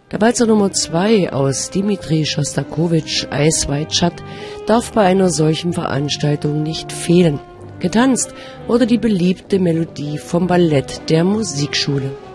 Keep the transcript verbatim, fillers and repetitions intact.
Der Walzer Nummer zwei aus Dmitri Schostakowitsch, Eyes Wide Shut, darf bei einer solchen Veranstaltung nicht fehlen. Getanzt wurde die beliebte Melodie vom Ballett der Musikschule.